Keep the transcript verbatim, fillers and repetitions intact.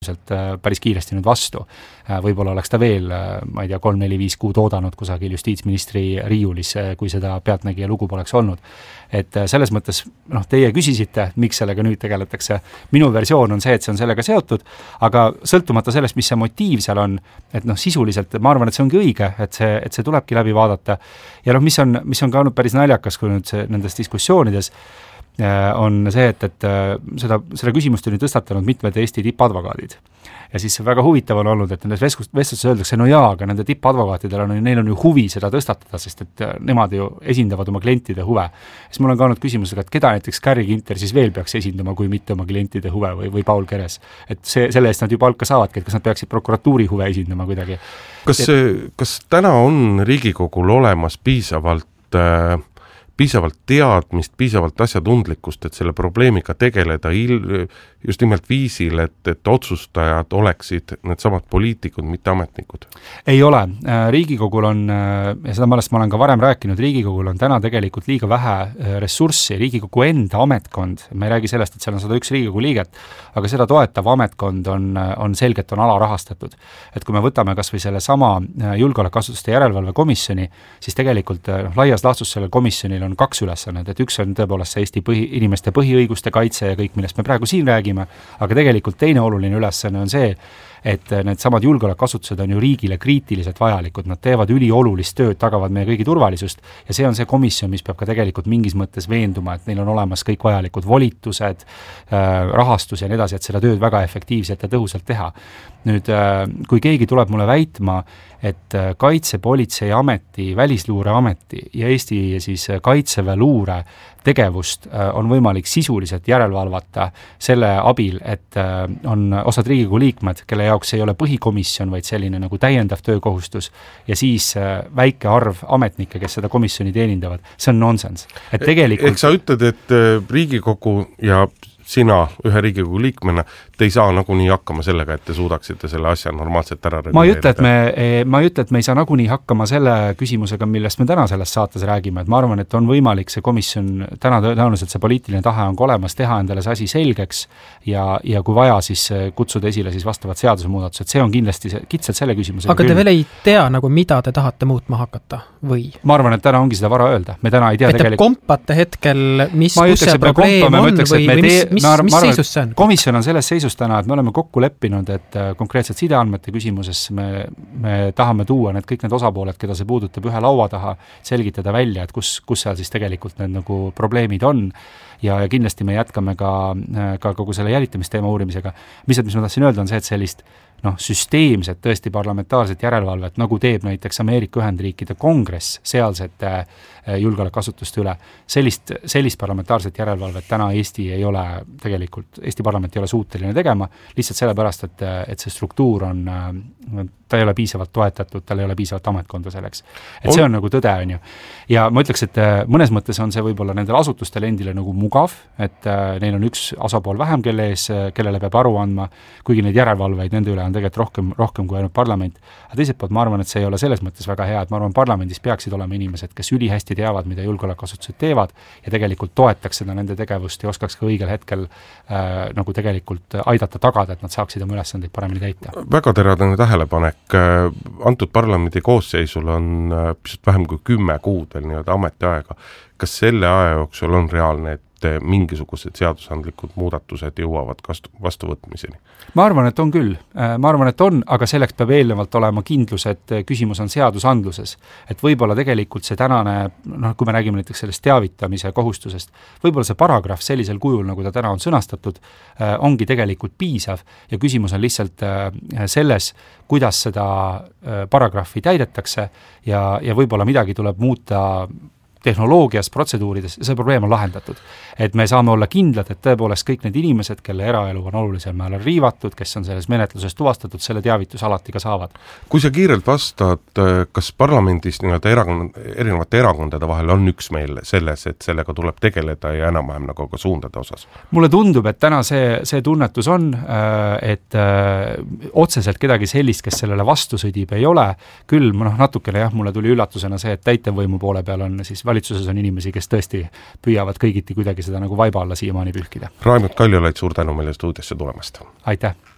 päris kiiresti nüüd vastu. Võib-olla oleks ta veel, ma ei tea, kolm, neli, viis kuud oodanud kusagil justiitsministri riiulis, kui seda pealtnägija lugu poleks olnud. Et selles mõttes, noh, teie küsisite, miks sellega nüüd tegeletakse. Minu versioon on see, et see on sellega seotud, aga sõltumata sellest, mis see motiiv seal on, et noh, sisuliselt ma arvan, et see ongi õige, et see, et see tulebki läbi vaadata. Ja noh, mis on, mis on ka olnud päris naljakas, kui nüüd see, nendes diskussioonides on see, et, et seda, seda küsimust on tõstatanud mitmed Eesti tippadvokaadid. Ja siis väga huvitav on olnud, et nendes vestluses öeldakse, no jaa, aga nende tippadvokaatidel on, neil on ju huvi seda tõstatada, sest et nemad ju esindavad oma klientide huve. Siis mul on ka olnud küsimusega, et keda näiteks Carri Ginter siis veel peaks esindama, kui mitte oma klientide huve või, või Paul Keres. Et see, selle eest nad ju palka saavadki, et kas nad peaksid prokuratuuri huve esindama kuidagi. Kas, et, kas täna on Riigikogul olemas piisavalt äh... piisavalt teadmist, piisavalt asjatundlikkust, et selle probleemiga tegeleda il, just nimelt viisil, et, et otsustajad oleksid need samad poliitikud, mitte ametnikud? Ei ole. Riigikogul on, ja seda ma olen ka varem rääkinud, Riigikogul on täna tegelikult liiga vähe ressurssi. Riigikogu enda ametkond, ma ei räägi sellest, et seal on sada üks Riigikogu liiget, aga seda toetav ametkond on, on selgelt on alarahastatud. Et kui me võtame kas või selle sama julgeolekuasutuste järelevalve komisjoni, siis tegelikult noh, laias laastus sellel komisjonil on kaks ülesannet, et üks on tõepoolest see Eesti põhi, inimeste põhiõiguste kaitse ja kõik, millest me praegu siin räägime, aga tegelikult teine oluline ülesanne on see, et need samad julgeolekuasutused on ju riigile kriitiliselt vajalikud, nad teevad üliolulist tööd, tagavad meie kõigi turvalisust ja see on see komisjon, mis peab ka tegelikult mingis mõttes veenduma, et neil on olemas kõik vajalikud volitused, rahastus ja nii edasi, et seda tööd väga efektiivselt ja tõhusalt teha. Nüüd, kui keegi tuleb mulle väitma, et Kaitsepolitseiameti, Välisluureameti ja Eesti siis Kaitseväeluure tegevust on võimalik sisuliselt järelevalvata selle abil, et on osad Riigikogu liikmed, kelle jaoks ei ole põhikomisjon, vaid selline nagu täiendav töökohustus ja siis väike arv ametnikke, kes seda komisjoni teenindavad. See on nonsense. Et tegelikult... Eks sa ütled, et Riigikogu ja sina ühe Riigikogu liikmena, te ei saa nagunii hakkama sellega, et te suudaksite selle asja normaalselt ära reguleerida. Ma ei ütle, et me, ma ei ütle, et me ei saa nagunii hakkama selle küsimusega, millest me täna selles saates räägime, et ma arvan, et on võimalik see komisjon, täna tõenäoliselt see poliitiline tahe on olemas, teha endale see asi selgeks ja, ja kui vaja, siis kutsuda esile siis vastavad seadusemuudatused. See on kindlasti see, kitsalt selle küsimusega. Aga te küll. Veel ei tea, nagu mida te tahate muutma hakata või? Ma arvan, et täna ongi seda vara öelda. Me täna ei tea et tegelikult... kompate hetkel, mis, kus see probleem on või, või mis, mis, ma, mis ma arvan, seisus see on? Komisjon on selles seisus täna, et me oleme kokku leppinud, et konkreetselt sideandmete küsimuses me, me tahame tuua need kõik need osapooled, keda see puudutab ühe laua taha, selgitada välja, et kus, kus seal siis tegelikult need nagu probleemid on ja, ja kindlasti me jätkame ka, ka kogu selle jälitamisteema uurimisega. Mis, mis ma tahtsin öelda, on see, et sellist noh, süsteemset tõesti parlamentaarset järelevalvet, nagu teeb näiteks Ameerika Ühendriikide kongress sealsete julgeolekuasutuste üle. Sellist, sellist parlamentaarset järelevalvet täna Eesti ei ole tegelikult, Eesti parlament ei ole suuteline tegema, lihtsalt sellepärast, et, et see struktuur on, ta ei ole piisavalt toetatud, tal ei ole piisavalt ametkonda selleks. Et see on nagu tõde, on ju. Ja ma ütleks, et mõnes mõttes on see võib-olla nendel asutustel endile nagu mugav, et neil on üks osapool vähem, kelle ees, kellele peab aru andma, kuigi neid järelevalveid nende üle on tegelikult rohkem, rohkem kui ainult parlament. Aga teiselt poolt ma arvan, et see ei ole selles mõttes väga hea, et ma arvan, parlamendis peaksid olema inimesed, kes ülihästi teavad, mida julgeolekuasutused teevad ja tegelikult toetaks seda nende tegevust ja oskaks ka õigel hetkel äh, nagu tegelikult aidata tagada, et nad saaksid oma ülesandeid paremini täita. Väga teradane tähelepanek. Antud parlamendi koosseisul on pisut vähem kui kümme kuud veel nii-öelda ametiaega. Kas selle aja jooksul on reaalne, et mingisugused seadusandlikud muudatused jõuavad vastuvõtmiseni? Ma arvan, et on küll. Ma arvan, et on, aga selleks peab eelnevalt olema kindlus, et küsimus on seadusandluses. Et võib-olla tegelikult see tänane, noh, kui me räägime näiteks sellest teavitamise kohustusest, võib-olla see paragrahv sellisel kujul, nagu ta täna on sõnastatud, ongi tegelikult piisav ja küsimus on lihtsalt selles, kuidas seda paragrahvi täidetakse ja, ja võib-olla midagi tuleb muuta tehnoloogias, protseduurides, see probleem on lahendatud. Et me saame olla kindlad, et tõepoolest kõik need inimesed, kelle eraelu on olulisel määral riivatud, kes on selles menetluses tuvastatud, selle teavitus alati ka saavad. Kui sa kiirelt vastad, kas parlamendis nii-öelda erakond, erinevate erakondade vahel on üks meil selles, et sellega tuleb tegeleda ja enam-vähem nagu ka suundade osas? Mulle tundub, et täna see, see tunnetus on, et otseselt kedagi sellist, kes sellele vastu sõdib, ei ole. Küll noh, natukene jah, mulle tuli üllatusena see, et täitevvõimu poole peal on siis valitsuses on inimesi, kes tõesti püüavad kõigiti kuidagi seda nagu vaiba alla siiamaani pühkida. Raimond Kaljulaid, suur tänu meile stuudiosse tulemast. Aitäh!